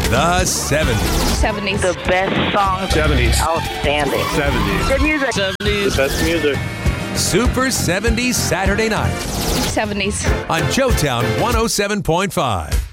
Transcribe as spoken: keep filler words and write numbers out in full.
The seventies. seventies. The best songs. seventies. Outstanding. seventies. Good music. seventies. The best music. Super seventies Saturday night seventies. on Joetown one oh seven point five.